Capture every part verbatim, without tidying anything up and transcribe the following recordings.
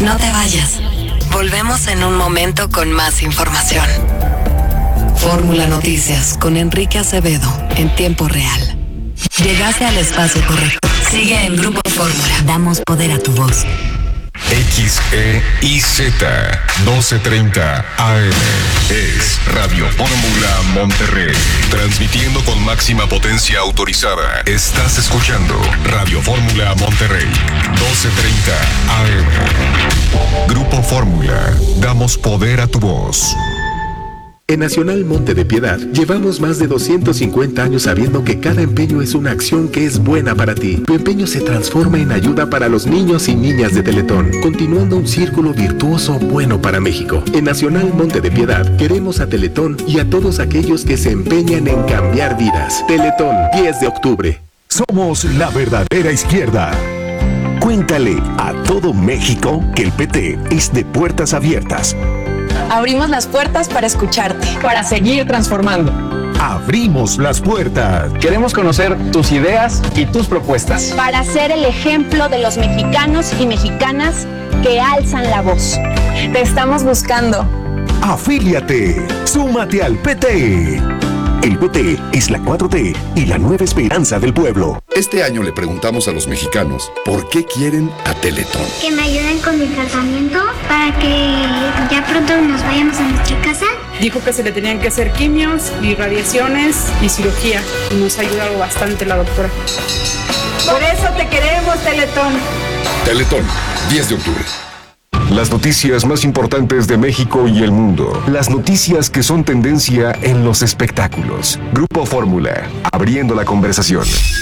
No te vayas. Volvemos en un momento con más información. Fórmula Noticias con Enrique Acevedo en tiempo real. Llegaste al espacio correcto. Sigue en Grupo Fórmula. Damos poder a tu voz. X E I Z doce treinta A M es Radio Fórmula Monterrey, transmitiendo con máxima potencia autorizada. Estás escuchando Radio Fórmula Monterrey, doce treinta A M. Grupo Fórmula, damos poder a tu voz. En Nacional Monte de Piedad llevamos más de doscientos cincuenta años sabiendo que cada empeño es una acción que es buena para ti. Tu empeño se transforma en ayuda para los niños y niñas de Teletón, continuando un círculo virtuoso bueno para México. En Nacional Monte de Piedad queremos a Teletón y a todos aquellos que se empeñan en cambiar vidas. Teletón, diez de octubre. Somos la verdadera izquierda. Cuéntale a todo México que el P T es de puertas abiertas. Abrimos las puertas para escucharte. Para seguir transformando. Abrimos las puertas. Queremos conocer tus ideas y tus propuestas. Para ser el ejemplo de los mexicanos y mexicanas que alzan la voz. Te estamos buscando. Afíliate. Súmate al P T. El P T es la cuatro T y la nueva esperanza del pueblo. Este año le preguntamos a los mexicanos por qué quieren a Teletón. Que me ayuden con mi tratamiento para que ya pronto nos vayamos a nuestra casa. Dijo que se le tenían que hacer quimios y radiaciones y cirugía. Y nos ha ayudado bastante la doctora. Por eso te queremos, Teletón. Teletón, diez de octubre. Las noticias más importantes de México y el mundo. Las noticias que son tendencia en los espectáculos. Grupo Fórmula, abriendo la conversación.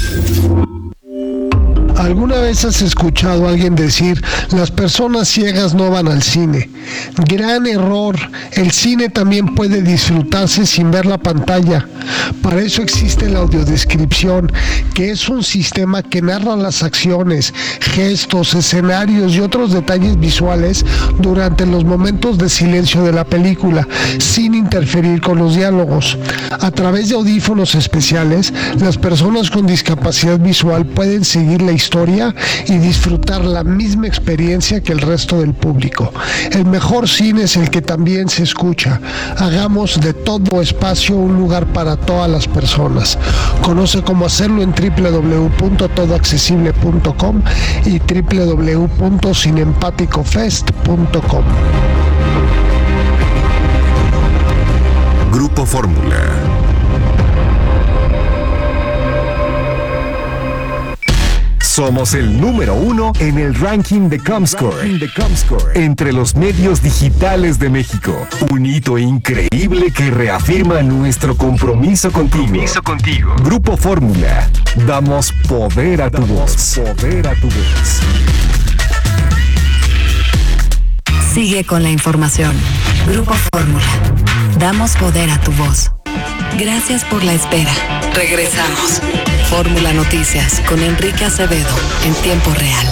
¿Alguna vez has escuchado a alguien decir, las personas ciegas no van al cine? Gran error. El cine también puede disfrutarse sin ver la pantalla. Para eso existe la audiodescripción, que es un sistema que narra las acciones, gestos, escenarios y otros detalles visuales durante los momentos de silencio de la película, sin interferir con los diálogos. A través de audífonos especiales, las personas con discapacidad visual pueden seguir la historia historia y disfrutar la misma experiencia que el resto del público. El mejor cine es el que también se escucha. Hagamos de todo espacio un lugar para todas las personas. Conoce cómo hacerlo en doble u doble u doble u punto todo accesible punto com y doble u doble u doble u punto cinempaticofest punto com. Grupo Fórmula. Somos el número uno en el ranking de Comscore, entre los medios digitales de México. Un hito increíble que reafirma nuestro compromiso contigo. Compromiso contigo. Grupo Fórmula. Damos poder a tu voz. Poder a tu voz. Sigue con la información. Grupo Fórmula. Damos poder a tu voz. Gracias por la espera. Regresamos. Fórmula Noticias con Enrique Acevedo en tiempo real.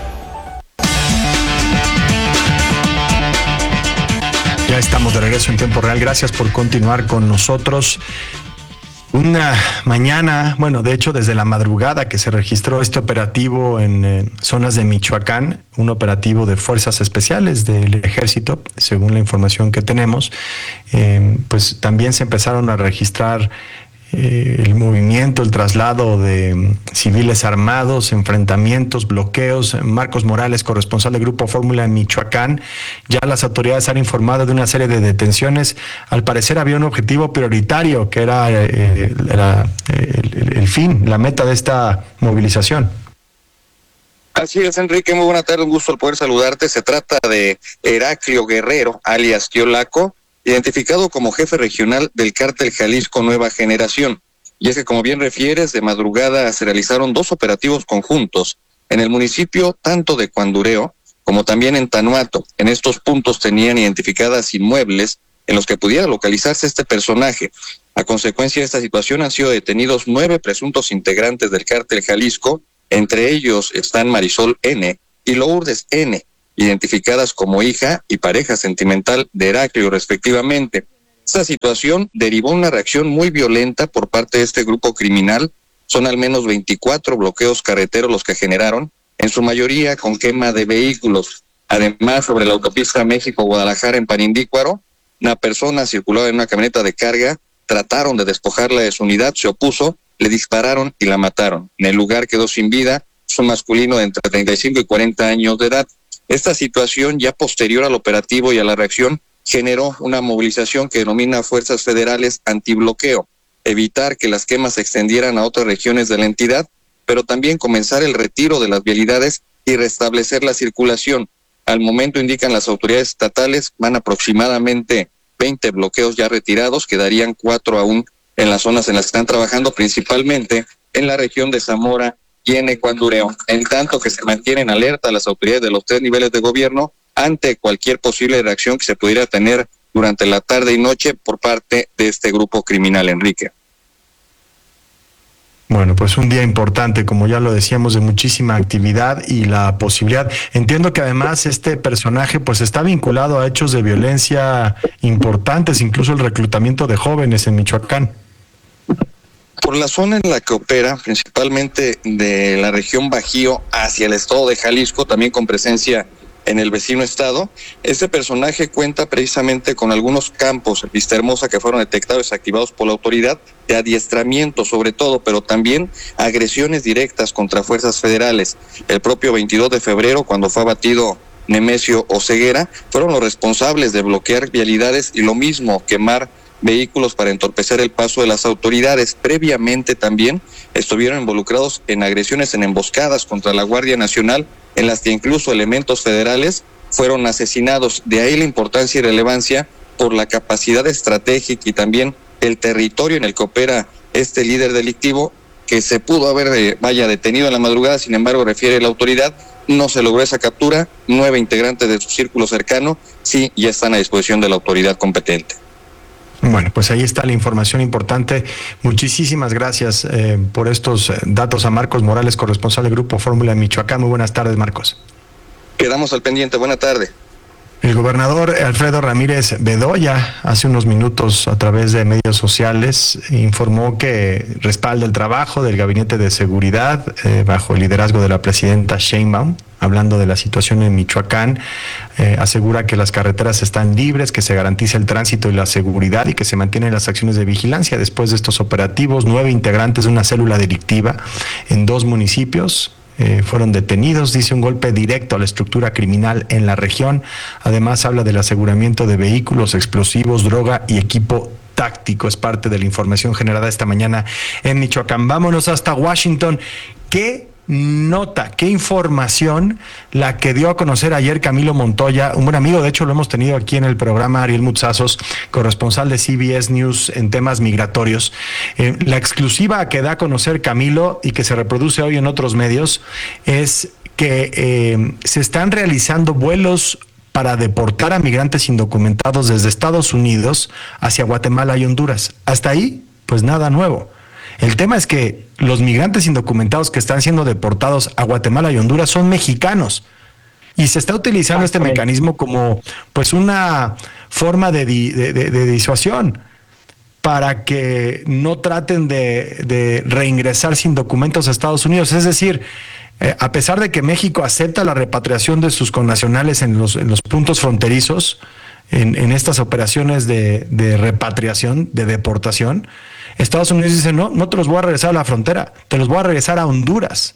Ya estamos de regreso en tiempo real. Gracias por continuar con nosotros. Una mañana, bueno, de hecho desde la madrugada que se registró este operativo en eh, zonas de Michoacán, un operativo de fuerzas especiales del ejército, según la información que tenemos, eh, pues también se empezaron a registrar eh, el movimiento, el traslado de um, civiles armados, enfrentamientos, bloqueos. Marcos Morales, corresponsal de Grupo Fórmula en Michoacán, ya las autoridades han informado de una serie de detenciones. Al parecer había un objetivo prioritario que era, eh, era eh, el, el fin, la meta de esta movilización. Así es, Enrique, muy buena tarde, un gusto el poder saludarte. Se trata de Heraclio Guerrero, alias Tiolaco, identificado como jefe regional del Cártel Jalisco Nueva Generación. Y es que, como bien refieres, de madrugada se realizaron dos operativos conjuntos en el municipio tanto de Cuandureo como también en Tanuato. En estos puntos tenían identificadas inmuebles en los que pudiera localizarse este personaje. A consecuencia de esta situación han sido detenidos nueve presuntos integrantes del Cártel Jalisco. Entre ellos están Marisol N. y Lourdes N., identificadas como hija y pareja sentimental de Heraclio, respectivamente. Esta situación derivó una reacción muy violenta por parte de este grupo criminal. Son al menos veinticuatro bloqueos carreteros los que generaron, en su mayoría con quema de vehículos. Además, sobre la autopista México-Guadalajara en Panindícuaro, una persona circulaba en una camioneta de carga, trataron de despojarla de su unidad, se opuso, le dispararon y la mataron. En el lugar quedó sin vida, es un masculino de entre treinta y cinco y cuarenta años de edad. Esta situación, ya posterior al operativo y a la reacción, generó una movilización que denomina Fuerzas Federales Antibloqueo, evitar que las quemas se extendieran a otras regiones de la entidad, pero también comenzar el retiro de las vialidades y restablecer la circulación. Al momento, indican las autoridades estatales, van aproximadamente veinte bloqueos ya retirados, quedarían cuatro aún en las zonas en las que están trabajando, principalmente en la región de Zamora y en Ecuandureo, en tanto que se mantienen alerta las autoridades de los tres niveles de gobierno ante cualquier posible reacción que se pudiera tener durante la tarde y noche por parte de este grupo criminal, Enrique. Bueno, pues un día importante, como ya lo decíamos, de muchísima actividad y la posibilidad. Entiendo que además este personaje pues está vinculado a hechos de violencia importantes, incluso el reclutamiento de jóvenes en Michoacán. Por la zona en la que opera, principalmente de la región Bajío hacia el estado de Jalisco, también con presencia en el vecino estado, este personaje cuenta precisamente con algunos campos en Vistahermosa que fueron detectados y desactivados por la autoridad, de adiestramiento sobre todo, pero también agresiones directas contra fuerzas federales. El propio veintidós de febrero, cuando fue abatido Nemesio Oseguera, fueron los responsables de bloquear vialidades y lo mismo, quemar vehículos para entorpecer el paso de las autoridades. Previamente también estuvieron involucrados en agresiones en emboscadas contra la Guardia Nacional, en las que incluso elementos federales fueron asesinados. De ahí la importancia y relevancia por la capacidad estratégica y también el territorio en el que opera este líder delictivo, que se pudo haber, eh, vaya, detenido en la madrugada. Sin embargo, refiere la autoridad, no se logró esa captura. Nueve integrantes de su círculo cercano sí ya están a disposición de la autoridad competente. Bueno, pues ahí está la información importante. Muchísimas gracias eh, por estos datos a Marcos Morales, corresponsal del Grupo Fórmula en Michoacán. Muy buenas tardes, Marcos. Quedamos al pendiente. Buena tarde. El gobernador Alfredo Ramírez Bedoya, hace unos minutos a través de medios sociales, informó que respalda el trabajo del Gabinete de Seguridad eh, bajo el liderazgo de la presidenta Sheinbaum. Hablando de la situación en Michoacán, eh, asegura que las carreteras están libres, que se garantiza el tránsito y la seguridad y que se mantienen las acciones de vigilancia. Después de estos operativos, nueve integrantes de una célula delictiva en dos municipios eh, fueron detenidos. Dice un golpe directo a la estructura criminal en la región. Además, habla del aseguramiento de vehículos, explosivos, droga y equipo táctico. Es parte de la información generada esta mañana en Michoacán. Vámonos hasta Washington. ¿Qué nota, qué información la que dio a conocer ayer Camilo Montoya, un buen amigo? De hecho lo hemos tenido aquí en el programa, Ariel Mutzazos, corresponsal de C B S News en temas migratorios. Eh, la exclusiva que da a conocer Camilo y que se reproduce hoy en otros medios es que eh, se están realizando vuelos para deportar a migrantes indocumentados desde Estados Unidos hacia Guatemala y Honduras. Hasta ahí, pues nada nuevo. El tema es que los migrantes indocumentados que están siendo deportados a Guatemala y Honduras son mexicanos y se está utilizando este mecanismo como pues una forma de, di, de, de, de disuasión para que no traten de, de reingresar sin documentos a Estados Unidos. Es decir, eh, a pesar de que México acepta la repatriación de sus connacionales en los, en los puntos fronterizos, en, en estas operaciones de, de repatriación, de deportación, Estados Unidos dice, no, no te los voy a regresar a la frontera, te los voy a regresar a Honduras.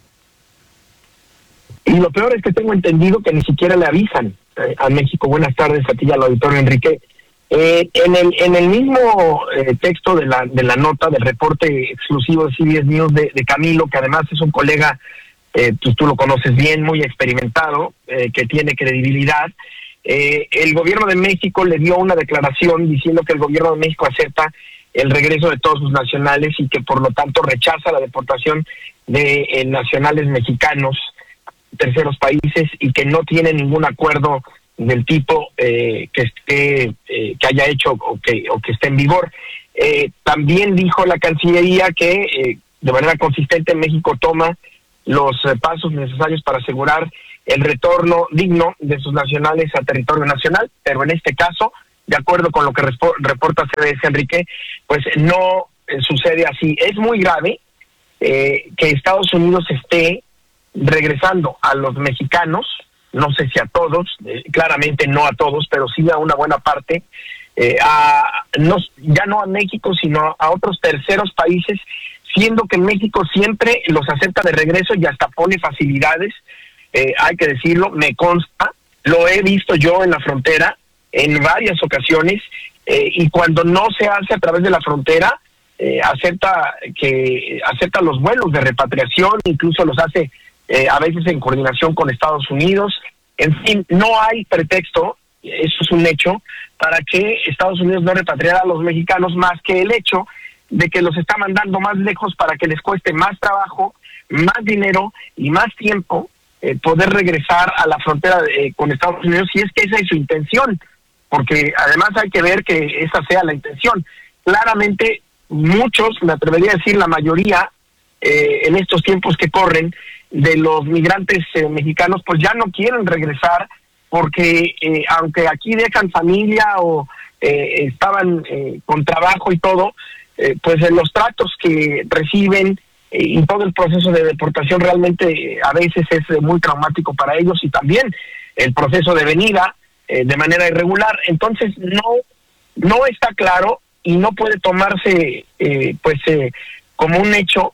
Y lo peor es que tengo entendido que ni siquiera le avisan eh, a México. Buenas tardes a ti y al auditorio, Enrique. Eh, en el en el mismo eh, texto de la de la nota del reporte exclusivo de C B S News de, de Camilo, que además es un colega, eh, tú, tú lo conoces bien, muy experimentado, eh, que tiene credibilidad, eh, el gobierno de México le dio una declaración diciendo que el gobierno de México acepta el regreso de todos sus nacionales y que por lo tanto rechaza la deportación de eh, nacionales mexicanos terceros países y que no tiene ningún acuerdo del tipo eh, que esté eh, que haya hecho o que o que esté en vigor. Eh, también dijo la Cancillería que eh, de manera consistente México toma los eh, pasos necesarios para asegurar el retorno digno de sus nacionales a territorio nacional, pero en este caso, de acuerdo con lo que respo- reporta C B S, Enrique, pues no eh, sucede así. Es muy grave eh, que Estados Unidos esté regresando a los mexicanos no sé si a todos, eh, claramente no a todos, pero sí a una buena parte, eh, a, no, ya no a México, sino a otros terceros países, siendo que México siempre los acepta de regreso y hasta pone facilidades, eh, hay que decirlo, me consta, lo he visto yo en la frontera en varias ocasiones, eh, y cuando no se hace a través de la frontera, eh, acepta que acepta los vuelos de repatriación, incluso los hace eh, a veces en coordinación con Estados Unidos. En fin, no hay pretexto, eso es un hecho, para que Estados Unidos no repatriara a los mexicanos, más que el hecho de que los está mandando más lejos para que les cueste más trabajo, más dinero y más tiempo eh, poder regresar a la frontera eh, con Estados Unidos, si es que esa es su intención, porque además hay que ver que esa sea la intención. Claramente muchos, me atrevería a decir la mayoría, eh, en estos tiempos que corren, de los migrantes eh, mexicanos, pues ya no quieren regresar, porque eh, aunque aquí dejan familia o eh, estaban eh, con trabajo y todo, eh, pues en los tratos que reciben eh, y todo el proceso de deportación realmente eh, a veces es eh, muy traumático para ellos, y también el proceso de venida eh, de manera irregular. Entonces no no está claro y no puede tomarse eh, pues eh, como un hecho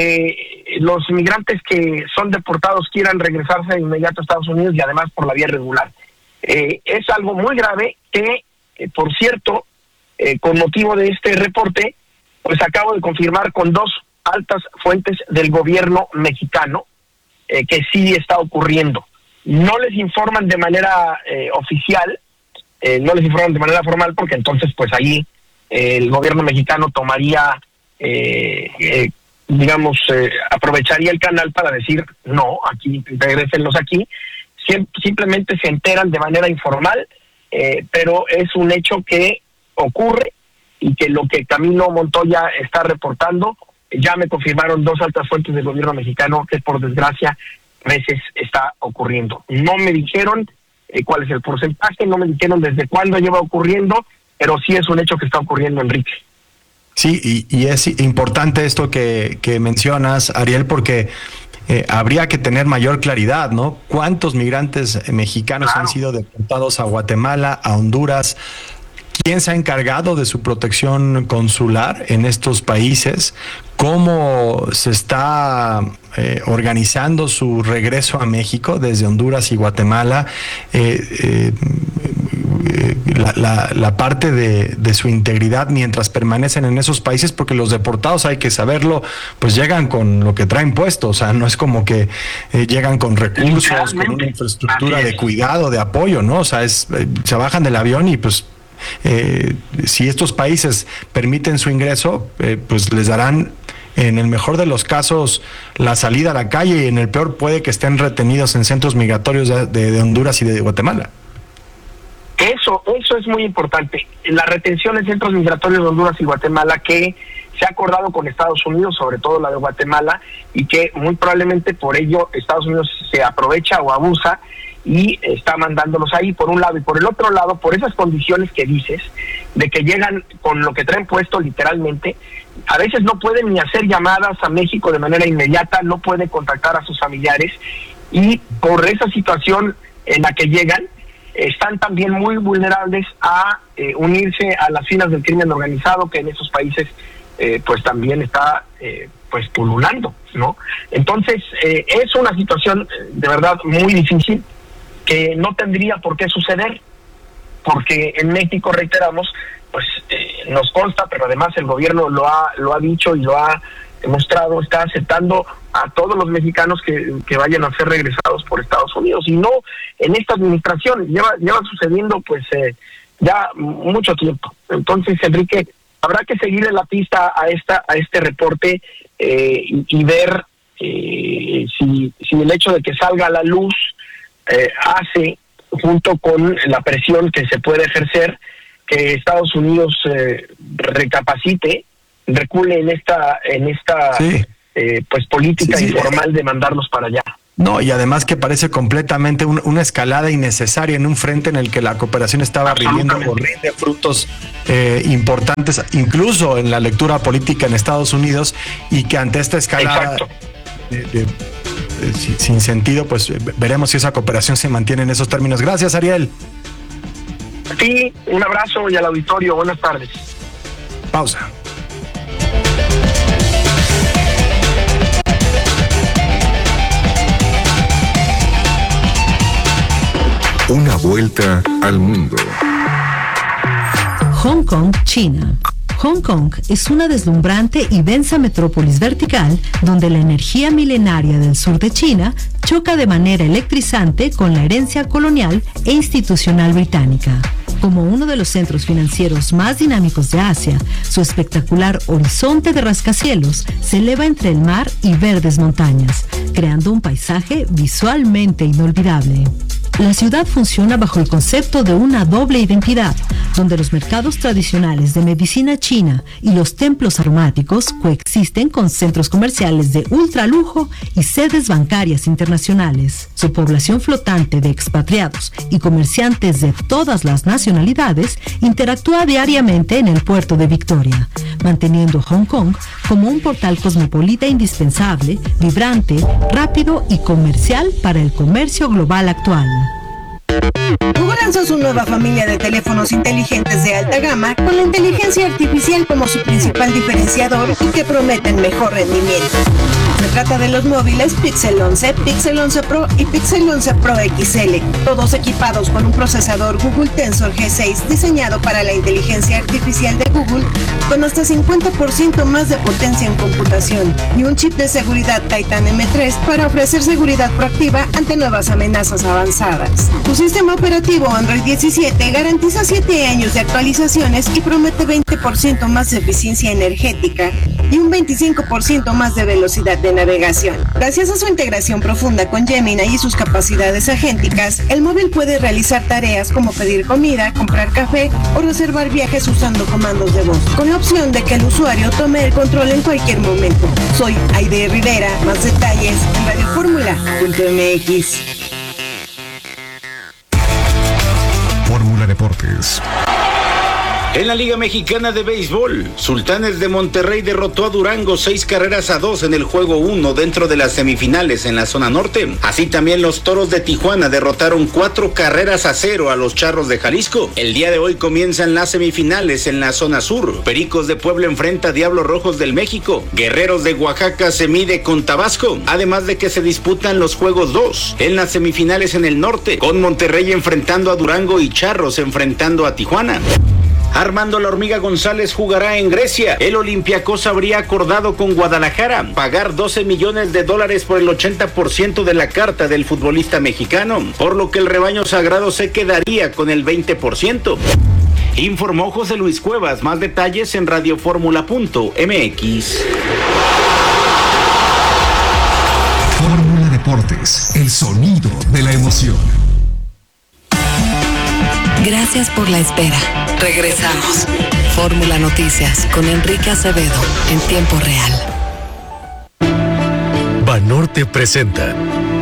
que los migrantes que son deportados quieran regresarse de inmediato a Estados Unidos, y además por la vía regular. Eh, es algo muy grave que, eh, por cierto, eh, con motivo de este reporte, pues acabo de confirmar con dos altas fuentes del gobierno mexicano eh, que sí está ocurriendo. No les informan de manera eh, oficial, eh, no les informan de manera formal, porque entonces pues ahí eh, el gobierno mexicano tomaría eh, eh, digamos, eh, aprovecharía el canal para decir, no, aquí, regrésenlos aquí. Sim- simplemente se enteran de manera informal, eh, pero es un hecho que ocurre, y que lo que Camilo Montoya está reportando, ya me confirmaron dos altas fuentes del gobierno mexicano, que por desgracia a veces está ocurriendo. No me dijeron eh, cuál es el porcentaje, no me dijeron desde cuándo lleva ocurriendo, pero sí es un hecho que está ocurriendo, Enrique. Sí, y, y es importante esto que, que mencionas, Ariel, porque eh, habría que tener mayor claridad, ¿no? ¿Cuántos migrantes mexicanos claro. han sido deportados a Guatemala, a Honduras? ¿Quién se ha encargado de su protección consular en estos países? ¿Cómo se está eh, organizando su regreso a México desde Honduras y Guatemala? Eh, eh, La, la, la parte de, de su integridad mientras permanecen en esos países, porque los deportados, hay que saberlo, pues llegan con lo que traen puesto, o sea, no es como que eh, llegan con recursos, con una infraestructura de cuidado, de apoyo, ¿no? O sea, es, eh, se bajan del avión y pues eh, si estos países permiten su ingreso, eh, pues les darán, en el mejor de los casos, la salida a la calle, y en el peor puede que estén retenidos en centros migratorios de, de, de Honduras y de Guatemala. Eso, eso es muy importante. La retención en centros migratorios de Honduras y Guatemala, que se ha acordado con Estados Unidos, sobre todo la de Guatemala, y que muy probablemente por ello Estados Unidos se aprovecha o abusa y está mandándolos ahí, por un lado, y por el otro lado, por esas condiciones que dices, de que llegan con lo que traen puesto literalmente, a veces no pueden ni hacer llamadas a México de manera inmediata, no pueden contactar a sus familiares, y por esa situación en la que llegan, están también muy vulnerables a eh, unirse a las filas del crimen organizado, que en esos países eh, pues también está eh, pues pululando, ¿no? Entonces eh, es una situación de verdad muy difícil, que no tendría por qué suceder, porque en México, reiteramos, pues eh, nos consta, pero además el gobierno lo ha lo ha dicho y lo ha demostrado, está aceptando a todos los mexicanos que, que vayan a ser regresados por Estados Unidos, y no en esta administración, lleva lleva sucediendo pues eh, ya mucho tiempo. Entonces, Enrique, habrá que seguirle la pista a esta a este reporte eh, y, y ver eh, si, si el hecho de que salga a la luz eh, hace, junto con la presión que se puede ejercer, que Estados Unidos eh, recapacite, recule en esta en esta sí. eh, pues política sí, sí. informal de mandarlos para allá. No, y además que parece completamente un, una escalada innecesaria en un frente en el que la cooperación estaba rindiendo o rinde frutos eh, importantes, incluso en la lectura política en Estados Unidos, y que ante esta escalada de, de, eh, sin sentido, pues veremos si esa cooperación se mantiene en esos términos. Gracias, Ariel. Sí, un abrazo y al auditorio. Buenas tardes. Pausa. Una vuelta al mundo. Hong Kong, China. Hong Kong es una deslumbrante y densa metrópolis vertical donde la energía milenaria del sur de China choca de manera electrizante con la herencia colonial e institucional británica. Como uno de los centros financieros más dinámicos de Asia, su espectacular horizonte de rascacielos se eleva entre el mar y verdes montañas, creando un paisaje visualmente inolvidable. La ciudad funciona bajo el concepto de una doble identidad, donde los mercados tradicionales de medicina china y los templos aromáticos coexisten con centros comerciales de ultralujo y sedes bancarias internacionales. Su población flotante de expatriados y comerciantes de todas las nacionalidades interactúa diariamente en el puerto de Victoria, manteniendo Hong Kong como un portal cosmopolita indispensable, vibrante, rápido y comercial para el comercio global actual. Google lanzó su nueva familia de teléfonos inteligentes de alta gama con la inteligencia artificial como su principal diferenciador y que prometen mejor rendimiento. Se trata de los móviles Pixel once, Pixel once Pro y Pixel once Pro X L, todos equipados con un procesador Google Tensor G seis diseñado para la inteligencia artificial de Google con hasta cincuenta por ciento más de potencia en computación y un chip de seguridad Titan M tres para ofrecer seguridad proactiva ante nuevas amenazas avanzadas. Su sistema operativo Android diecisiete garantiza siete años de actualizaciones y promete veinte por ciento más de eficiencia energética y un veinticinco por ciento más de velocidad de navegación. Gracias a su integración profunda con Gemini y sus capacidades agénticas, el móvil puede realizar tareas como pedir comida, comprar café o reservar viajes usando comandos de voz, con la opción de que el usuario tome el control en cualquier momento. Soy Aide Rivera, más detalles en radio fórmula punto m x. Fórmula Deportes. En la Liga Mexicana de Béisbol, Sultanes de Monterrey derrotó a Durango seis carreras a dos en el juego uno dentro de las semifinales en la zona norte. Así también los Toros de Tijuana derrotaron cuatro carreras a cero a los Charros de Jalisco. El día de hoy comienzan las semifinales en la zona sur. Pericos de Puebla enfrenta a Diablos Rojos del México. Guerreros de Oaxaca se mide con Tabasco. Además de que se disputan los juegos dos en las semifinales en el norte, con Monterrey enfrentando a Durango y Charros enfrentando a Tijuana. Armando La Hormiga González jugará en Grecia. El Olympiacos habría acordado con Guadalajara pagar doce millones de dólares por el ochenta por ciento de la carta del futbolista mexicano, por lo que el rebaño sagrado se quedaría con el veinte por ciento. Informó José Luis Cuevas. Más detalles en radio fórmula punto m x. Fórmula Deportes, el sonido de la emoción. Gracias por la espera. Regresamos. Fórmula Noticias con Enrique Acevedo en tiempo real. Banorte presenta.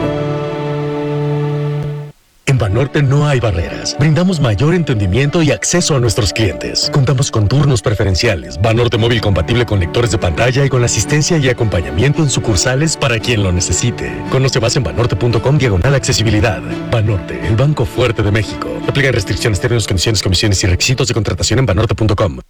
En Banorte no hay barreras. Brindamos mayor entendimiento y acceso a nuestros clientes. Contamos con turnos preferenciales, Banorte móvil compatible con lectores de pantalla y con asistencia y acompañamiento en sucursales para quien lo necesite. Conoce más en banorte punto com diagonal accesibilidad. Banorte, el banco fuerte de México. Aplican restricciones, términos, condiciones, comisiones y requisitos de contratación en banorte punto com.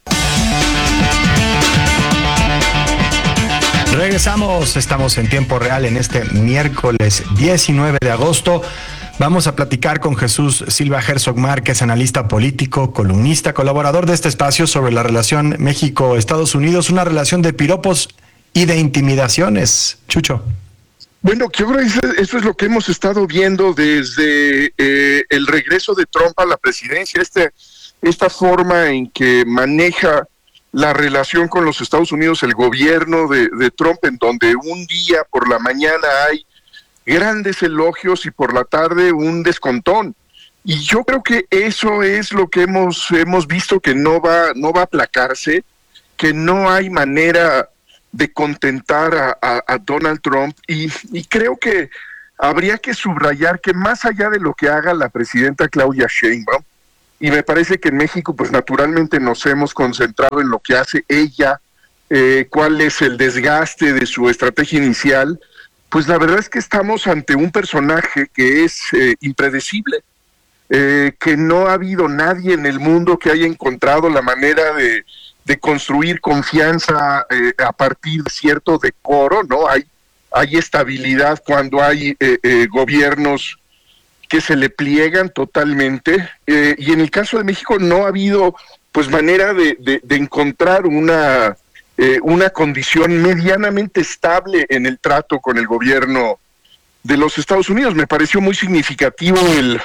Regresamos, estamos en tiempo real en este miércoles diecinueve de agosto. Vamos a platicar con Jesús Silva Herzog Márquez, analista político, columnista, colaborador de este espacio sobre la relación México-Estados Unidos, una relación de piropos y de intimidaciones. Chucho. Bueno, yo creo que eso es lo que hemos estado viendo desde eh, el regreso de Trump a la presidencia, este, esta forma en que maneja la relación con los Estados Unidos, el gobierno de, de Trump, en donde un día por la mañana hay grandes elogios y por la tarde un descontón. Y yo creo que eso es lo que hemos hemos visto, que no va no va a aplacarse, que no hay manera de contentar a, a, a Donald Trump, y, y creo que habría que subrayar que más allá de lo que haga la presidenta Claudia Sheinbaum, y me parece que en México pues naturalmente nos hemos concentrado en lo que hace ella, eh, cuál es el desgaste de su estrategia inicial, pues la verdad es que estamos ante un personaje que es eh, impredecible, eh, que no ha habido nadie en el mundo que haya encontrado la manera de, de construir confianza eh, a partir de cierto decoro, ¿no? Hay, hay estabilidad cuando hay eh, eh, gobiernos que se le pliegan totalmente, eh, y en el caso de México no ha habido pues manera de, de, de encontrar una... Eh, una condición medianamente estable en el trato con el gobierno de los Estados Unidos. Me pareció muy significativo el,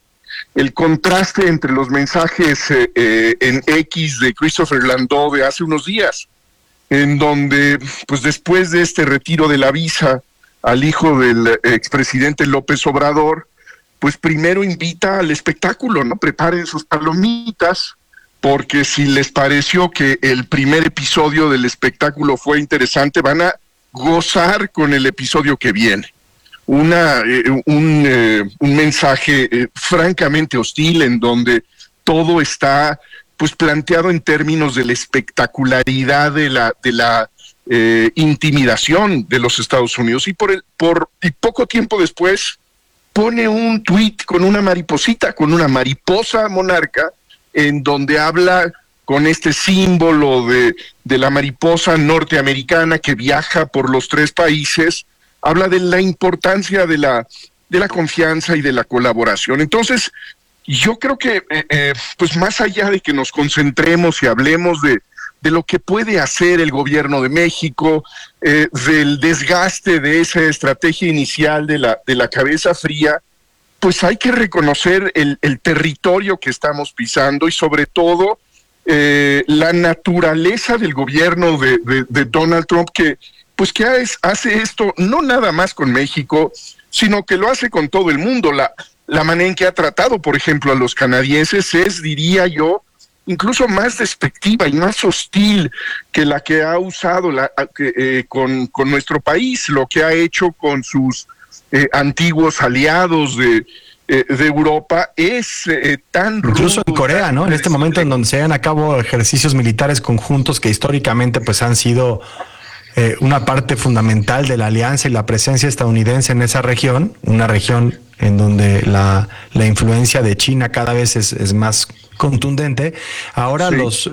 el contraste entre los mensajes eh, eh, en X de Christopher Landau de hace unos días, en donde, pues después de este retiro de la visa al hijo del expresidente López Obrador, pues primero invita al espectáculo, ¿no? Preparen sus palomitas, porque si les pareció que el primer episodio del espectáculo fue interesante, van a gozar con el episodio que viene. Una, eh, un, eh, un mensaje eh, francamente hostil, en donde todo está pues planteado en términos de la espectacularidad de la, de la eh, intimidación de los Estados Unidos, y por el, por y poco tiempo después pone un tuit con una mariposita, con una mariposa monarca, en donde habla con este símbolo de, de la mariposa norteamericana que viaja por los tres países, habla de la importancia de la, de la confianza y de la colaboración. Entonces, yo creo que, eh, eh, pues más allá de que nos concentremos y hablemos de, de lo que puede hacer el gobierno de México, eh, del desgaste de esa estrategia inicial de la, de la cabeza fría, pues hay que reconocer el, el territorio que estamos pisando y sobre todo eh, la naturaleza del gobierno de, de, de Donald Trump, que pues que hace esto no nada más con México, sino que lo hace con todo el mundo. La, la manera en que ha tratado, por ejemplo, a los canadienses es, diría yo, incluso más despectiva y más hostil que la que ha usado la, eh, con, con nuestro país, lo que ha hecho con sus Eh, antiguos aliados de, eh, de Europa es eh, tan incluso rudo, en Corea, ¿no? En este momento en donde se llevan a cabo ejercicios militares conjuntos que históricamente pues han sido eh, una parte fundamental de la alianza y la presencia estadounidense en esa región, una región en donde la, la influencia de China cada vez es, es más contundente. Ahora sí. los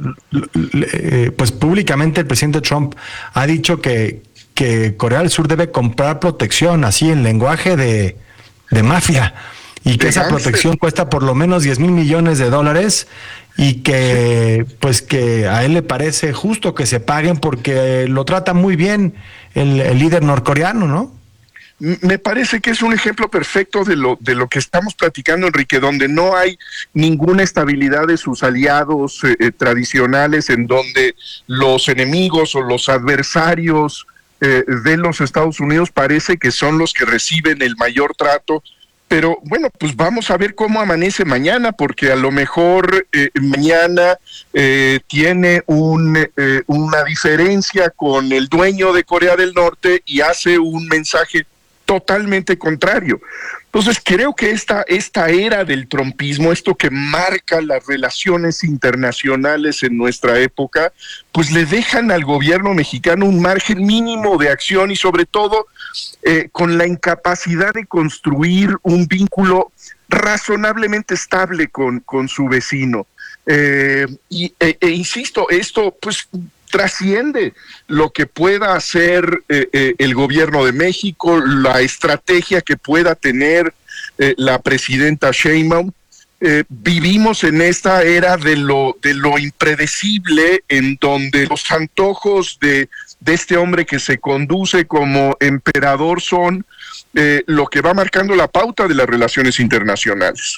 eh, pues públicamente el presidente Trump ha dicho que que Corea del Sur debe comprar protección, así en lenguaje de, de mafia, y que esa protección cuesta por lo menos diez mil millones de dólares, y que pues que a él le parece justo que se paguen porque lo trata muy bien el, el líder norcoreano, ¿no? Me parece que es un ejemplo perfecto de lo, de lo que estamos platicando, Enrique, donde no hay ninguna estabilidad de sus aliados eh, tradicionales, en donde los enemigos o los adversarios Eh, de los Estados Unidos parece que son los que reciben el mayor trato, pero bueno, pues vamos a ver cómo amanece mañana, porque a lo mejor eh, mañana eh, tiene un, eh, una diferencia con el dueño de Corea del Norte y hace un mensaje totalmente contrario. Entonces creo que esta, esta era del trumpismo, esto que marca las relaciones internacionales en nuestra época, pues le dejan al gobierno mexicano un margen mínimo de acción y sobre todo eh, con la incapacidad de construir un vínculo razonablemente estable con, con su vecino. Eh, y, e, e insisto, esto pues trasciende lo que pueda hacer eh, eh, el gobierno de México, la estrategia que pueda tener eh, la presidenta Sheinbaum. Eh, vivimos en esta era de lo de lo impredecible, en donde los antojos de, de este hombre que se conduce como emperador son eh, lo que va marcando la pauta de las relaciones internacionales.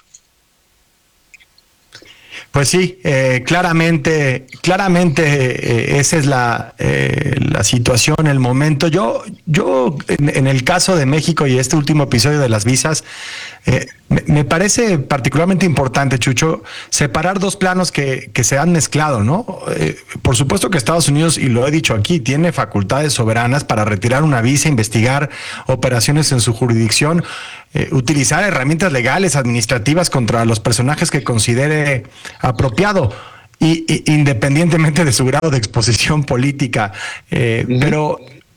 Pues sí, eh, claramente, claramente eh, esa es la, eh, la situación, el momento. Yo, yo en, en el caso de México y este último episodio de las visas, eh, me, me parece particularmente importante, Chucho, separar dos planos que, que se han mezclado, ¿no? Eh, por supuesto que Estados Unidos, y lo he dicho aquí, tiene facultades soberanas para retirar una visa, investigar operaciones en su jurisdicción, eh, utilizar herramientas legales, administrativas contra los personajes que considere apropiado, y, y independientemente de su grado de exposición política. Eh, uh-huh. Pero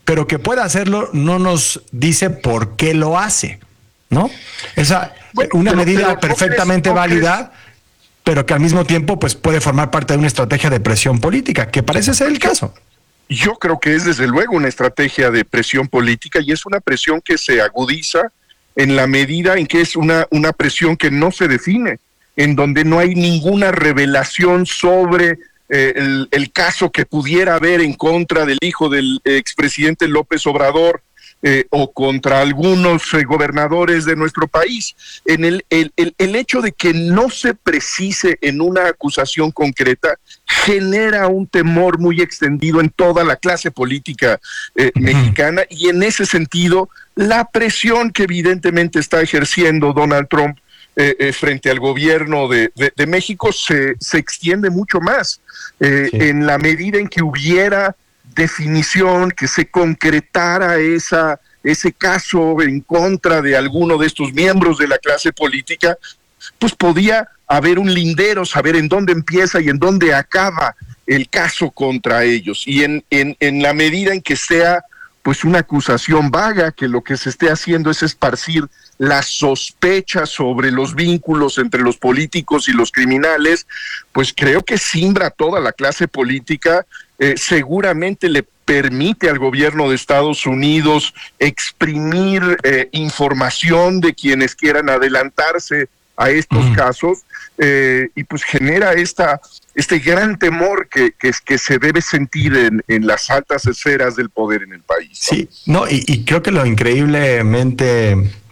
pero que pueda hacerlo no nos dice por qué lo hace, ¿no? Esa bueno, una pero, medida pero, perfectamente ¿no crees, no válida, crees? Pero que al mismo tiempo pues puede formar parte de una estrategia de presión política, que parece ser el caso. Yo creo que es desde luego una estrategia de presión política y es una presión que se agudiza en la medida en que es una, una presión que no se define, en donde no hay ninguna revelación sobre eh, el, el caso que pudiera haber en contra del hijo del expresidente López Obrador, Eh, o contra algunos eh, gobernadores de nuestro país. En el, el, el, el hecho de que no se precise en una acusación concreta genera un temor muy extendido en toda la clase política eh, uh-huh. mexicana, y en ese sentido la presión que evidentemente está ejerciendo Donald Trump eh, eh, frente al gobierno de, de, de México se, se extiende mucho más eh, sí. en la medida en que hubiera definición, que se concretara esa, ese caso en contra de alguno de estos miembros de la clase política, pues podía haber un lindero, saber en dónde empieza y en dónde acaba el caso contra ellos. Y en, en, en la medida en que sea pues una acusación vaga, que lo que se esté haciendo es esparcir las sospechas sobre los vínculos entre los políticos y los criminales, pues creo que simbra a toda la clase política. Eh, seguramente le permite al gobierno de Estados Unidos exprimir eh, información de quienes quieran adelantarse a estos uh-huh. casos, eh, y pues genera esta este gran temor que, que, que se debe sentir en, en las altas esferas del poder en el país, ¿no? Sí, no, y, y creo que lo increíblemente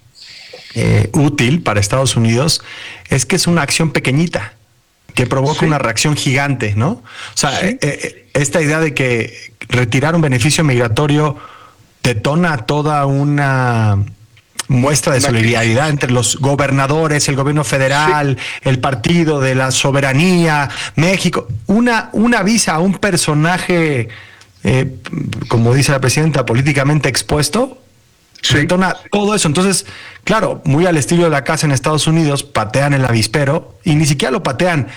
eh, útil para Estados Unidos es que es una acción pequeñita que provoca sí. una reacción gigante, ¿no? O sea, sí. eh, eh, esta idea de que retirar un beneficio migratorio detona toda una muestra de solidaridad entre los gobernadores, el gobierno federal, sí. el partido de la soberanía, México, una, una visa a un personaje, eh, como dice la presidenta, políticamente expuesto, sí. detona todo eso. Entonces, claro, muy al estilo de la casa en Estados Unidos, patean el avispero, y ni siquiera lo patean,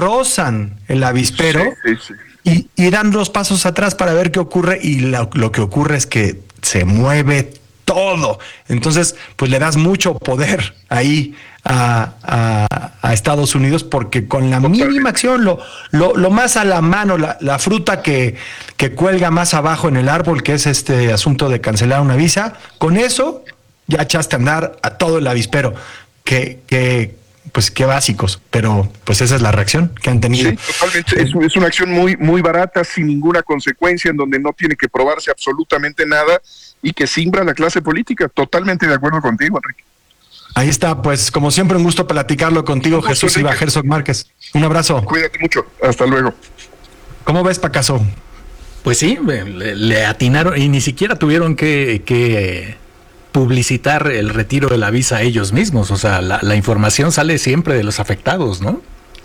rozan el avispero, sí, sí, sí. Y, y dan dos pasos atrás para ver qué ocurre, y lo, lo que ocurre es que se mueve todo. Entonces, pues le das mucho poder ahí a, a, a Estados Unidos, porque con la mínima acción, lo, lo, lo más a la mano, la, la fruta que, que cuelga más abajo en el árbol, que es este asunto de cancelar una visa, con eso ya echaste a andar a todo el avispero. Que, que pues qué básicos, pero pues esa es la reacción que han tenido. Sí, totalmente. Es, es una acción muy, muy barata, sin ninguna consecuencia, en donde no tiene que probarse absolutamente nada, y que simbra la clase política. Totalmente de acuerdo contigo, Enrique. Ahí está, pues como siempre un gusto platicarlo contigo, gusto, Jesús Silva Herzog Márquez. Un abrazo. Cuídate mucho, hasta luego. ¿Cómo ves, Pacaso? Pues sí, le, le atinaron y ni siquiera tuvieron que, que publicitar el retiro de la visa ellos mismos. O sea, la, la información sale siempre de los afectados, ¿no?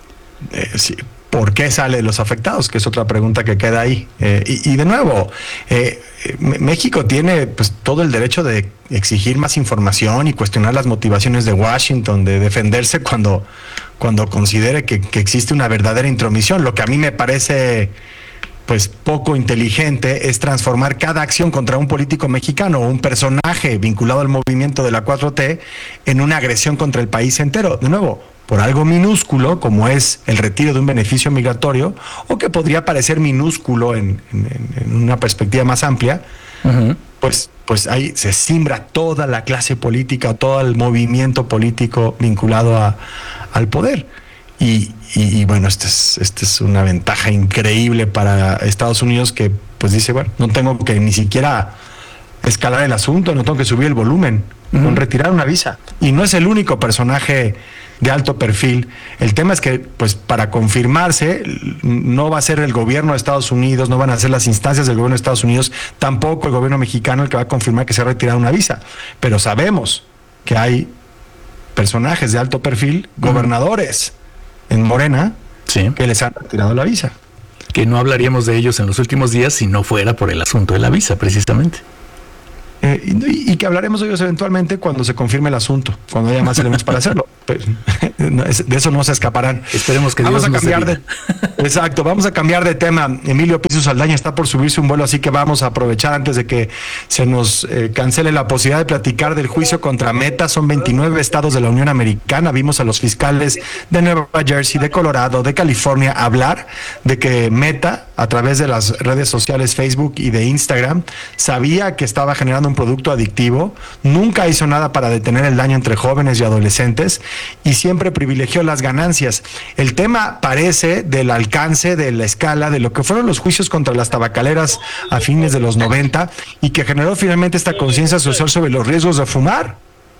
Eh, sí. ¿Por qué sale de los afectados? Que es otra pregunta que queda ahí. Eh, y, y de nuevo, eh, México tiene pues todo el derecho de exigir más información y cuestionar las motivaciones de Washington, de defenderse cuando, cuando considere que, que existe una verdadera intromisión. Lo que a mí me parece pues poco inteligente es transformar cada acción contra un político mexicano o un personaje vinculado al movimiento de la cuatro T en una agresión contra el país entero. De nuevo, por algo minúsculo como es el retiro de un beneficio migratorio, o que podría parecer minúsculo en, en, en una perspectiva más amplia, uh-huh. pues, pues ahí se simbra toda la clase política, todo el movimiento político vinculado a, al poder. Y, y, y bueno, esta es, este es una ventaja increíble para Estados Unidos, que pues dice, bueno, no tengo que ni siquiera escalar el asunto, no tengo que subir el volumen, uh-huh. con retirar una visa. Y no es el único personaje de alto perfil. El tema es que, pues, para confirmarse, no va a ser el gobierno de Estados Unidos, no van a ser las instancias del gobierno de Estados Unidos, tampoco el gobierno mexicano el que va a confirmar que se ha retirado una visa. Pero sabemos que hay personajes de alto perfil, uh-huh. gobernadores en Morena, sí. que les han retirado la visa. Que no hablaríamos de ellos en los últimos días si no fuera por el asunto de la visa, precisamente. Eh, y, y que hablaremos de ellos eventualmente cuando se confirme el asunto, cuando haya más elementos para hacerlo. Pero, de eso no se escaparán. Esperemos que vamos Dios a cambiar nos de, exacto, vamos a cambiar de tema. Emilio Piso Saldaña está por subirse un vuelo, así que vamos a aprovechar antes de que se nos eh, cancele la posibilidad de platicar del juicio contra Meta. Son veintinueve estados de la Unión Americana. Vimos a los fiscales de Nueva Jersey, de Colorado, de California hablar de que Meta, a través de las redes sociales Facebook y de Instagram, sabía que estaba generando un producto adictivo, nunca hizo nada para detener el daño entre jóvenes y adolescentes y siempre privilegió las ganancias. El tema parece del alcance, de la escala, de lo que fueron los juicios contra las tabacaleras a fines de los noventa y que generó finalmente esta conciencia social sobre los riesgos de fumar.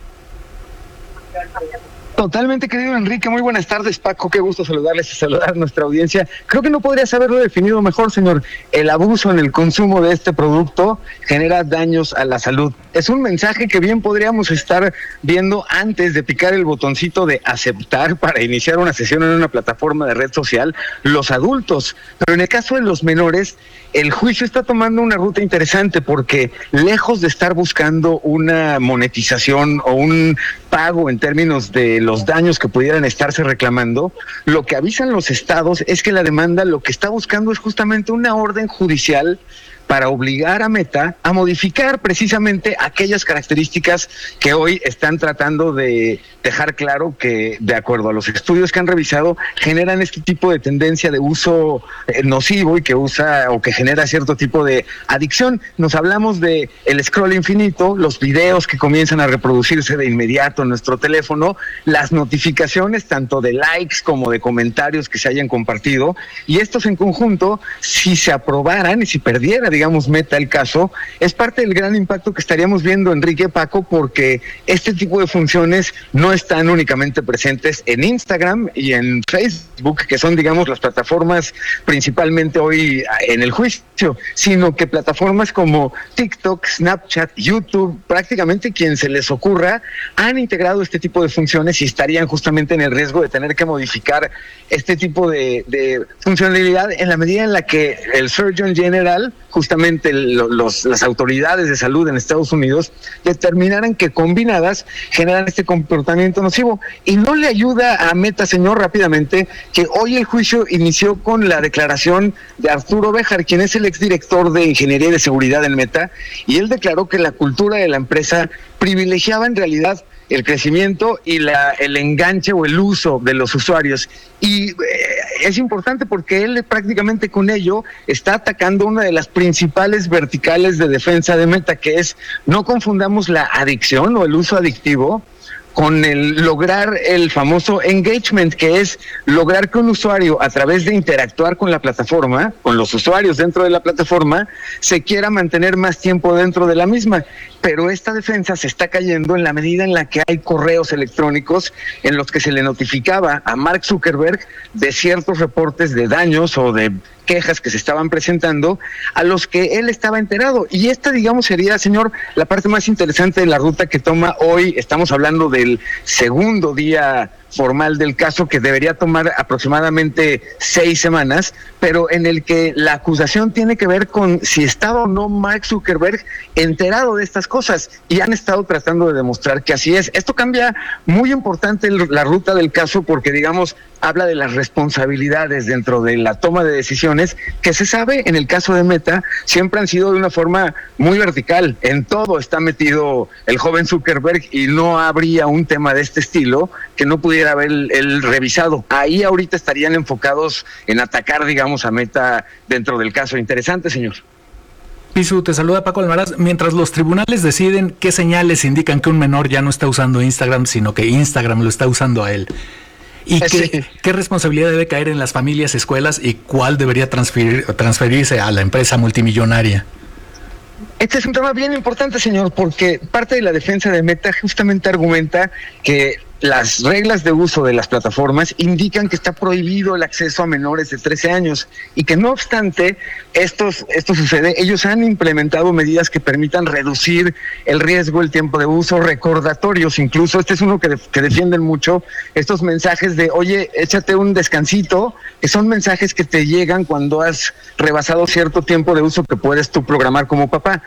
Totalmente, querido Enrique, muy buenas tardes, Paco, qué gusto saludarles y saludar a nuestra audiencia. Creo que no podrías haberlo definido mejor, señor. El abuso en el consumo de este producto genera daños a la salud. Es un mensaje que bien podríamos estar viendo antes de picar el botoncito de aceptar para iniciar una sesión en una plataforma de red social, los adultos. Pero en el caso de los menores, el juicio está tomando una ruta interesante porque lejos de estar buscando una monetización o un pago en términos de los daños que pudieran estarse reclamando, lo que avisan los estados es que la demanda lo que está buscando es justamente una orden judicial para obligar a Meta a modificar precisamente aquellas características que hoy están tratando de dejar claro que, de acuerdo a los estudios que han revisado, generan este tipo de tendencia de uso eh, nocivo y que usa o que genera cierto tipo de adicción. Nos hablamos de el scroll infinito, los videos que comienzan a reproducirse de inmediato en nuestro teléfono, las notificaciones tanto de likes como de comentarios que se hayan compartido, y estos en conjunto, si se aprobaran y si perdiera, digamos, Meta el caso, es parte del gran impacto que estaríamos viendo, Enrique, Paco, porque este tipo de funciones no están únicamente presentes en Instagram y en Facebook, que son, digamos, las plataformas principalmente hoy en el juicio, sino que plataformas como TikTok, Snapchat, YouTube, prácticamente quien se les ocurra, han integrado este tipo de funciones y estarían justamente en el riesgo de tener que modificar este tipo de, de funcionalidad en la medida en la que el Surgeon General, justamente los, las autoridades de salud en Estados Unidos, determinaran que combinadas generan este comportamiento nocivo. Y no le ayuda a Meta, señor, rápidamente, que hoy el juicio inició con la declaración de Arturo Béjar, quien es el exdirector de Ingeniería y de Seguridad en Meta, y él declaró que la cultura de la empresa privilegiaba en realidad el crecimiento y la, el enganche o el uso de los usuarios. Y eh, es importante porque él prácticamente con ello está atacando una de las principales verticales de defensa de Meta, que es no confundamos la adicción o el uso adictivo con el lograr el famoso engagement, que es lograr que un usuario, a través de interactuar con la plataforma, con los usuarios dentro de la plataforma, se quiera mantener más tiempo dentro de la misma. Pero esta defensa se está cayendo en la medida en la que hay correos electrónicos en los que se le notificaba a Mark Zuckerberg de ciertos reportes de daños o de quejas que se estaban presentando a los que él estaba enterado. Y esta, digamos, sería, señor, la parte más interesante de la ruta que toma hoy. Estamos hablando del segundo día formal del caso, que debería tomar aproximadamente seis semanas, pero en el que la acusación tiene que ver con si estaba o no Mark Zuckerberg enterado de estas cosas, y han estado tratando de demostrar que así es. Esto cambia muy importante la ruta del caso porque, digamos, habla de las responsabilidades dentro de la toma de decisiones, que se sabe en el caso de Meta siempre han sido de una forma muy vertical. En todo está metido el joven Zuckerberg y no habría un tema de este estilo que no pudiera haber el, el revisado. Ahí ahorita estarían enfocados en atacar, digamos, a Meta dentro del caso. Interesante, señor. Pisu, te saluda Paco Almaraz. Mientras los tribunales deciden qué señales indican que un menor ya no está usando Instagram, sino que Instagram lo está usando a él, ¿y qué, sí. qué responsabilidad debe caer en las familias, escuelas, y cuál debería transferir, transferirse a la empresa multimillonaria? Este es un tema bien importante, señor, porque parte de la defensa de Meta justamente argumenta que las reglas de uso de las plataformas indican que está prohibido el acceso a menores de trece años y que no obstante estos, esto sucede, ellos han implementado medidas que permitan reducir el riesgo, el tiempo de uso, recordatorios, incluso este es uno que, de, que defienden mucho, estos mensajes de oye, échate un descansito, que son mensajes que te llegan cuando has rebasado cierto tiempo de uso que puedes tú programar como papá.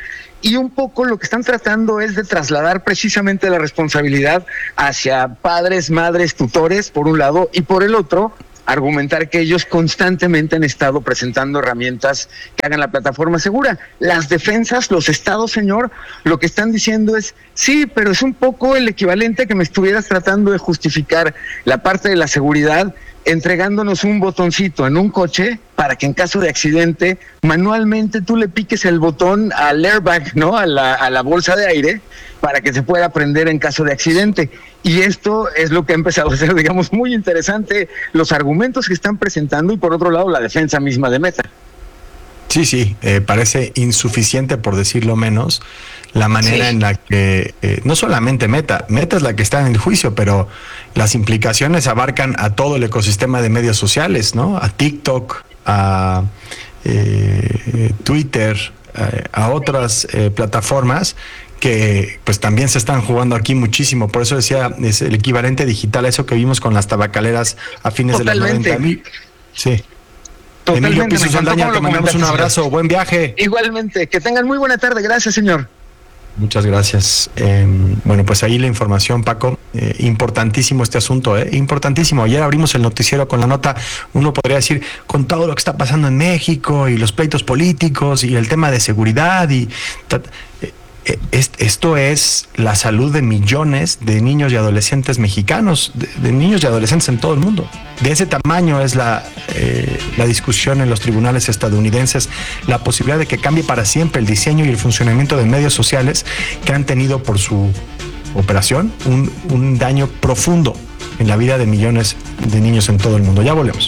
y un poco lo que están tratando es de trasladar precisamente la responsabilidad hacia padres, madres, tutores, por un lado, y por el otro, argumentar que ellos constantemente han estado presentando herramientas que hagan la plataforma segura. Las defensas, los estados, señor, lo que están diciendo es, sí, pero es un poco el equivalente a que me estuvieras tratando de justificar la parte de la seguridad entregándonos un botoncito en un coche para que en caso de accidente manualmente tú le piques el botón al airbag, ¿no? A la, a la bolsa de aire para que se pueda prender en caso de accidente. Y esto es lo que ha empezado a ser, digamos, muy interesante, los argumentos que están presentando y por otro lado la defensa misma de Meta. Sí, sí, eh, parece insuficiente, por decirlo menos, la manera sí. en la que, eh, no solamente Meta, Meta es la que está en el juicio, pero las implicaciones abarcan a todo el ecosistema de medios sociales, ¿no? A TikTok, a eh, Twitter, a, a otras eh, plataformas que pues también se están jugando aquí muchísimo. Por eso decía, es el equivalente digital a eso que vimos con las tabacaleras a fines Totalmente. de los noventa. Sí. Totalmente. Emilio Piso Saldaña, te mandamos un abrazo, señor. Buen viaje. Igualmente, que tengan muy buena tarde, gracias, señor. Muchas gracias. Eh, bueno, pues ahí la información, Paco. Eh, importantísimo este asunto, ¿eh? Importantísimo. Ayer abrimos el noticiero con la nota, uno podría decir, con todo lo que está pasando en México y los pleitos políticos y el tema de seguridad y... Eh, Esto es la salud de millones de niños y adolescentes mexicanos, de, de niños y adolescentes en todo el mundo. De ese tamaño es la, eh, la discusión en los tribunales estadounidenses, la posibilidad de que cambie para siempre el diseño y el funcionamiento de medios sociales que han tenido por su operación un, un daño profundo en la vida de millones de niños en todo el mundo. Ya volvemos.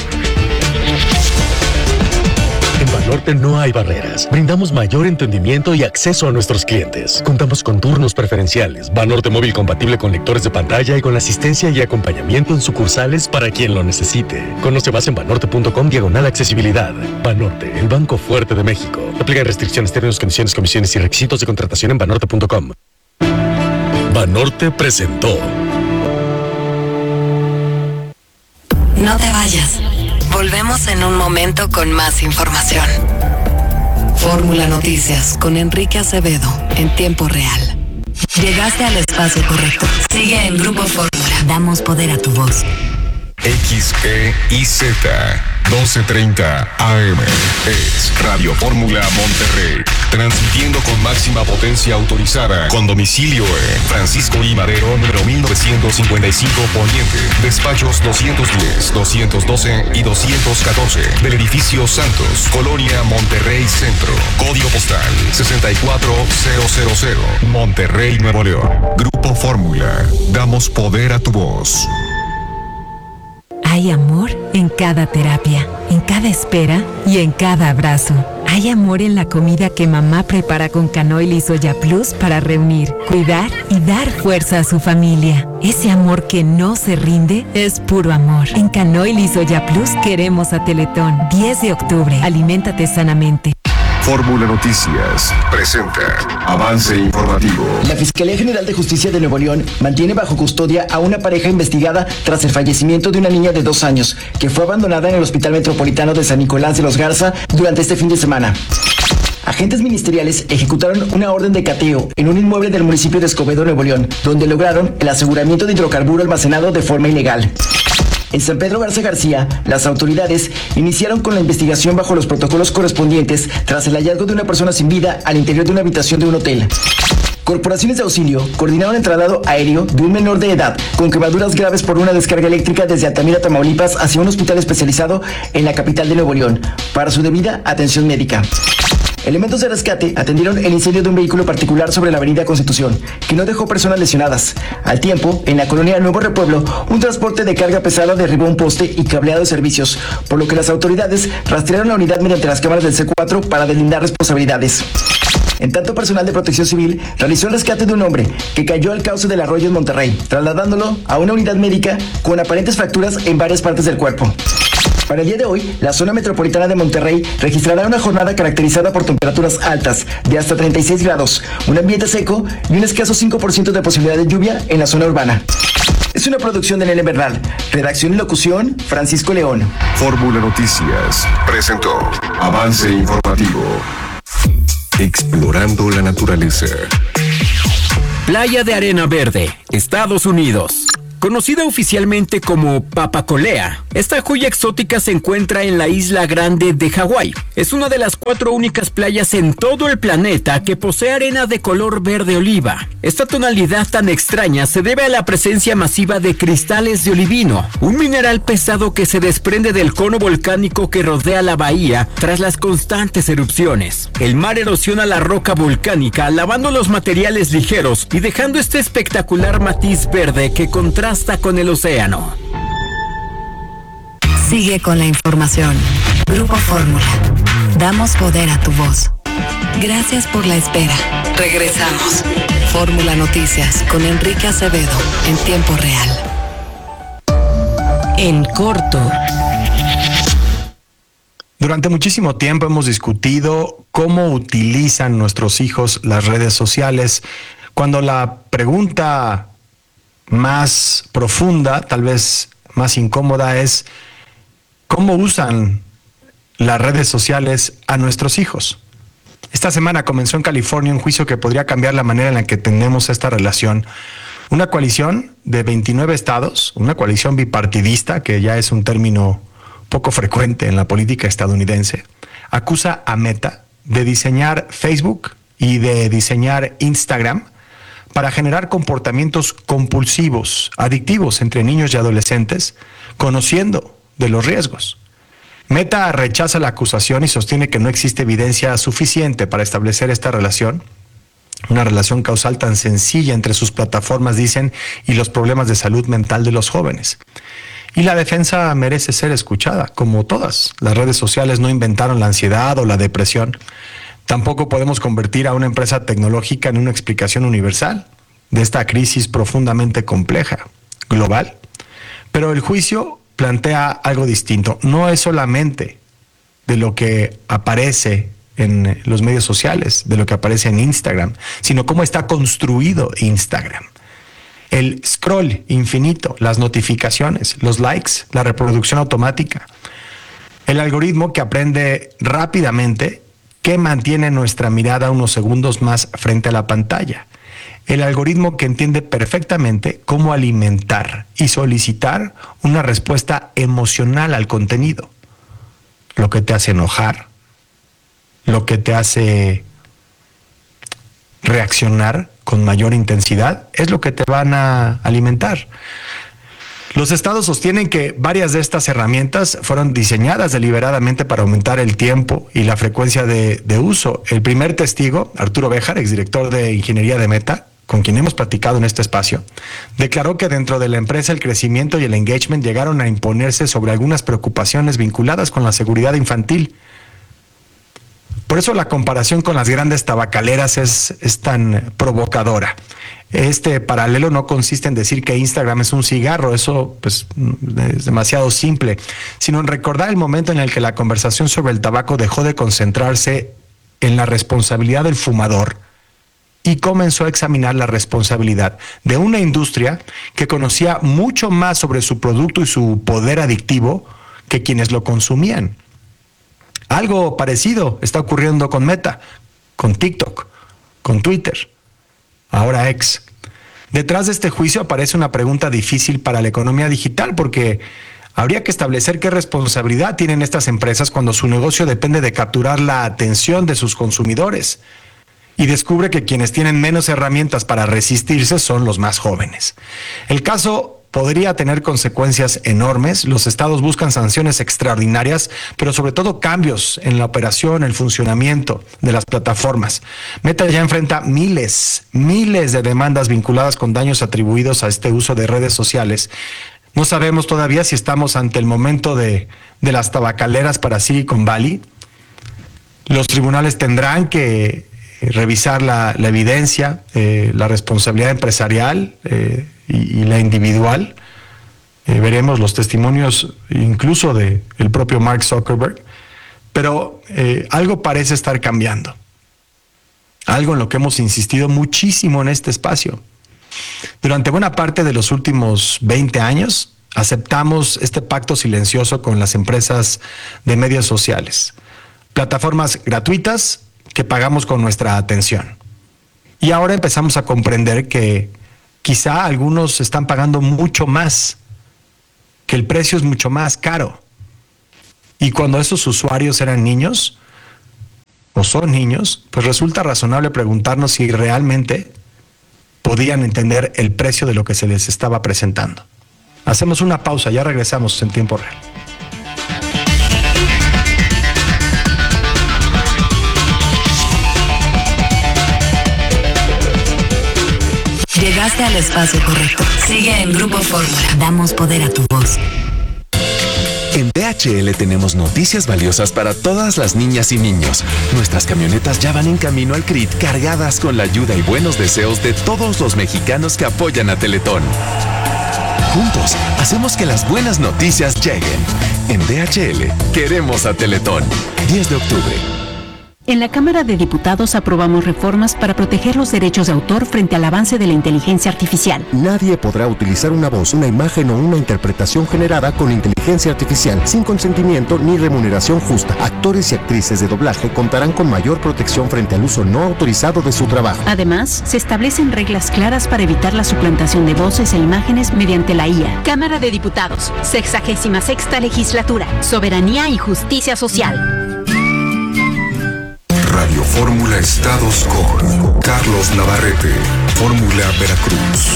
En Banorte no hay barreras. Brindamos mayor entendimiento y acceso a nuestros clientes. Contamos con turnos preferenciales. Banorte móvil compatible con lectores de pantalla y con asistencia y acompañamiento en sucursales para quien lo necesite. Conoce más en banorte punto com diagonal accesibilidad. Banorte, el banco fuerte de México. Aplica restricciones, términos, condiciones, comisiones y requisitos de contratación en banorte punto com. Banorte presentó. No te vayas. Volvemos en un momento con más información. Fórmula Noticias con Enrique Acevedo en tiempo real. Llegaste al espacio correcto. Sigue en Grupo Fórmula. Damos poder a tu voz. X E I Z doce treinta A M es Radio Fórmula Monterrey, transmitiendo con máxima potencia autorizada, con domicilio en Francisco I. Madero, número mil novecientos cincuenta y cinco Poniente, despachos doscientos diez, doscientos doce y doscientos catorce, del edificio Santos, Colonia Monterrey Centro, código postal sesenta y cuatro mil, Monterrey, Nuevo León. Grupo Fórmula, damos poder a tu voz. Hay amor en cada terapia, en cada espera y en cada abrazo. Hay amor en la comida que mamá prepara con Canoil y Soya Plus para reunir, cuidar y dar fuerza a su familia. Ese amor que no se rinde es puro amor. En Canoil y Soya Plus queremos a Teletón. diez de octubre. Aliméntate sanamente. Fórmula Noticias presenta Avance Informativo. La Fiscalía General de Justicia de Nuevo León mantiene bajo custodia a una pareja investigada tras el fallecimiento de una niña de dos años que fue abandonada en el Hospital Metropolitano de San Nicolás de los Garza durante este fin de semana. Agentes ministeriales ejecutaron una orden de cateo en un inmueble del municipio de Escobedo, Nuevo León, donde lograron el aseguramiento de hidrocarburo almacenado de forma ilegal. En San Pedro Garza García, las autoridades iniciaron con la investigación bajo los protocolos correspondientes tras el hallazgo de una persona sin vida al interior de una habitación de un hotel. Corporaciones de auxilio coordinaron el traslado aéreo de un menor de edad con quemaduras graves por una descarga eléctrica desde Altamira, Tamaulipas, hacia un hospital especializado en la capital de Nuevo León para su debida atención médica. Elementos de rescate atendieron el incendio de un vehículo particular sobre la avenida Constitución, que no dejó personas lesionadas. Al tiempo, en la colonia Nuevo Repueblo, un transporte de carga pesada derribó un poste y cableado de servicios, por lo que las autoridades rastrearon la unidad mediante las cámaras del C cuatro para deslindar responsabilidades. En tanto, personal de Protección Civil realizó el rescate de un hombre que cayó al cauce del arroyo en Monterrey, trasladándolo a una unidad médica con aparentes fracturas en varias partes del cuerpo. Para el día de hoy, la zona metropolitana de Monterrey registrará una jornada caracterizada por temperaturas altas de hasta treinta y seis grados, un ambiente seco y un escaso cinco por ciento de posibilidad de lluvia en la zona urbana. Es una producción de Nene Bernal. Redacción y locución, Francisco León. Fórmula Noticias presentó Avance Informativo. explorando la naturaleza. Playa de Arena Verde, Estados Unidos. Conocida oficialmente como Papacolea, esta joya exótica se encuentra en la isla Grande de Hawái. Es una de las cuatro únicas playas en todo el planeta que posee arena de color verde oliva. Esta tonalidad tan extraña se debe a la presencia masiva de cristales de olivino, un mineral pesado que se desprende del cono volcánico que rodea la bahía tras las constantes erupciones. El mar erosiona la roca volcánica, lavando los materiales ligeros y dejando este espectacular matiz verde que contrasta hasta con el océano. Sigue con la información. Grupo Fórmula. Damos poder a tu voz. Gracias por la espera. Regresamos. Fórmula Noticias con Enrique Acevedo en tiempo real. En corto. Durante muchísimo tiempo hemos discutido cómo utilizan nuestros hijos las redes sociales, cuando la pregunta más profunda, tal vez más incómoda, es cómo usan las redes sociales a nuestros hijos. Esta semana comenzó en California un juicio que podría cambiar la manera en la que tenemos esta relación. Una coalición de veintinueve estados, una coalición bipartidista, que ya es un término poco frecuente en la política estadounidense, acusa a Meta de diseñar Facebook y de diseñar Instagram para generar comportamientos compulsivos, adictivos entre niños y adolescentes, conociendo de los riesgos. Meta rechaza la acusación y sostiene que no existe evidencia suficiente para establecer esta relación, una relación causal tan sencilla entre sus plataformas, dicen, y los problemas de salud mental de los jóvenes. Y la defensa merece ser escuchada, como todas. Las redes sociales no inventaron la ansiedad o la depresión. Tampoco podemos convertir a una empresa tecnológica en una explicación universal de esta crisis profundamente compleja, global. Pero el juicio plantea algo distinto. No es solamente de lo que aparece en los medios sociales, de lo que aparece en Instagram, sino cómo está construido Instagram. El scroll infinito, las notificaciones, los likes, la reproducción automática. El algoritmo que aprende rápidamente que mantiene nuestra mirada unos segundos más frente a la pantalla. El algoritmo que entiende perfectamente cómo alimentar y solicitar una respuesta emocional al contenido. Lo que te hace enojar, lo que te hace reaccionar con mayor intensidad, es lo que te van a alimentar. Los estados sostienen que varias de estas herramientas fueron diseñadas deliberadamente para aumentar el tiempo y la frecuencia de, de uso. El primer testigo, Arturo Béjar, exdirector de Ingeniería de Meta, con quien hemos platicado en este espacio, declaró que dentro de la empresa el crecimiento y el engagement llegaron a imponerse sobre algunas preocupaciones vinculadas con la seguridad infantil. Por eso la comparación con las grandes tabacaleras es, es tan provocadora. Este paralelo no consiste en decir que Instagram es un cigarro, eso pues es demasiado simple, sino en recordar el momento en el que la conversación sobre el tabaco dejó de concentrarse en la responsabilidad del fumador y comenzó a examinar la responsabilidad de una industria que conocía mucho más sobre su producto y su poder adictivo que quienes lo consumían. Algo parecido está ocurriendo con Meta, con TikTok, con Twitter, ahora X. Detrás de este juicio aparece una pregunta difícil para la economía digital, porque habría que establecer qué responsabilidad tienen estas empresas cuando su negocio depende de capturar la atención de sus consumidores y descubre que quienes tienen menos herramientas para resistirse son los más jóvenes. El caso podría tener consecuencias enormes. Los estados buscan sanciones extraordinarias, pero sobre todo cambios en la operación, el funcionamiento de las plataformas. Meta ya enfrenta miles, miles de demandas vinculadas con daños atribuidos a este uso de redes sociales. No sabemos todavía si estamos ante el momento de, de las tabacaleras para Silicon Valley. Los tribunales tendrán que revisar la, la evidencia, eh, la responsabilidad empresarial eh, y, y la individual. Eh, veremos los testimonios incluso de el propio Mark Zuckerberg, pero eh, algo parece estar cambiando. Algo en lo que hemos insistido muchísimo en este espacio. Durante buena parte de los últimos veinte años, aceptamos este pacto silencioso con las empresas de medios sociales. Plataformas gratuitas que pagamos con nuestra atención. Y ahora empezamos a comprender que quizá algunos están pagando mucho más, que el precio es mucho más caro. Y cuando esos usuarios eran niños, o son niños, pues resulta razonable preguntarnos si realmente podían entender el precio de lo que se les estaba presentando. Hacemos una pausa, ya regresamos en tiempo real. Llegaste al espacio correcto. Sigue en Grupo Fórmula. Damos poder a tu voz. En D H L tenemos noticias valiosas para todas las niñas y niños. Nuestras camionetas ya van en camino al C R I T cargadas con la ayuda y buenos deseos de todos los mexicanos que apoyan a Teletón. Juntos, hacemos que las buenas noticias lleguen. En D H L, queremos a Teletón. diez de octubre. En la Cámara de Diputados aprobamos reformas para proteger los derechos de autor frente al avance de la inteligencia artificial. Nadie podrá utilizar una voz, una imagen o una interpretación generada con inteligencia artificial sin consentimiento ni remuneración justa. Actores y actrices de doblaje contarán con mayor protección frente al uso no autorizado de su trabajo. Además, se establecen reglas claras para evitar la suplantación de voces e imágenes mediante la I A. Cámara de Diputados, sexagésima sexta legislatura, soberanía y justicia social. Radio Fórmula Estados con Carlos Navarrete, Fórmula Veracruz.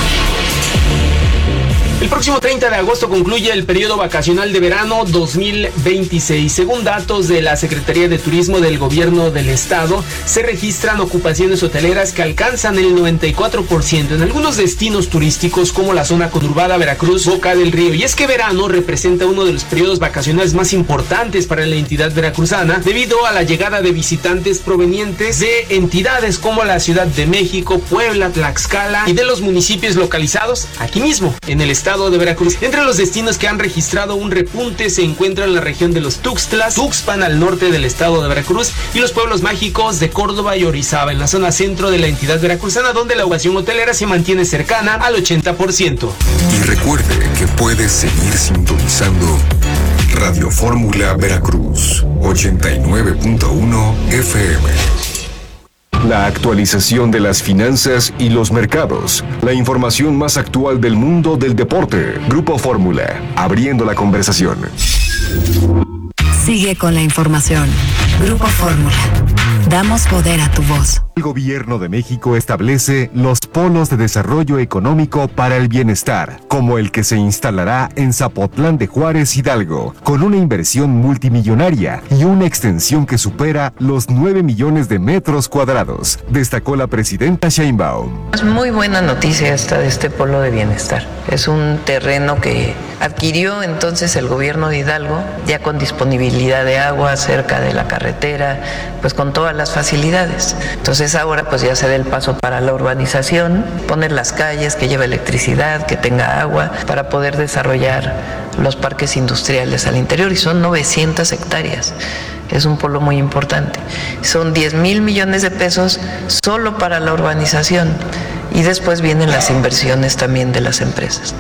El próximo treinta de agosto concluye el periodo vacacional de verano dos mil veintiséis. Según datos de la Secretaría de Turismo del Gobierno del Estado, se registran ocupaciones hoteleras que alcanzan el noventa y cuatro por ciento en algunos destinos turísticos como la zona conurbada Veracruz, Boca del Río. Y es que verano representa uno de los periodos vacacionales más importantes para la entidad veracruzana debido a la llegada de visitantes provenientes de entidades como la Ciudad de México, Puebla, Tlaxcala y de los municipios localizados aquí mismo en el estado de Veracruz. Entre los destinos que han registrado un repunte se encuentran la región de los Tuxtlas, Tuxpan al norte del estado de Veracruz y los pueblos mágicos de Córdoba y Orizaba en la zona centro de la entidad veracruzana, donde la ocupación hotelera se mantiene cercana al ochenta por ciento. Y recuerde que puedes seguir sintonizando Radio Fórmula Veracruz ochenta y nueve punto uno F M. La actualización de las finanzas y los mercados. La información más actual del mundo del deporte. Grupo Fórmula, abriendo la conversación. Sigue con la información. Grupo Fórmula. Damos poder a tu voz. El Gobierno de México establece los polos de desarrollo económico para el bienestar, como el que se instalará en Zapotlán de Juárez, Hidalgo, con una inversión multimillonaria y una extensión que supera los nueve millones de metros cuadrados, destacó la presidenta Sheinbaum. Es muy buena noticia esta de este polo de bienestar. Es un terreno que adquirió entonces el gobierno de Hidalgo, ya con disponibilidad de agua cerca de la carretera, pues con todas las facilidades. Entonces ahora pues ya se da el paso para la urbanización, poner las calles, que lleve electricidad, que tenga agua, para poder desarrollar los parques industriales al interior, y son novecientas hectáreas. Es un polo muy importante. Son diez mil millones de pesos solo para la urbanización, y después vienen las inversiones también de las empresas.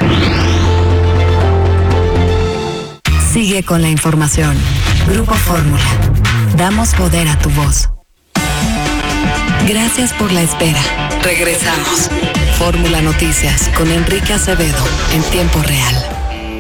Sigue con la información. Grupo Fórmula. Damos poder a tu voz. Gracias por la espera. Regresamos. Fórmula Noticias con Enrique Acevedo en tiempo real.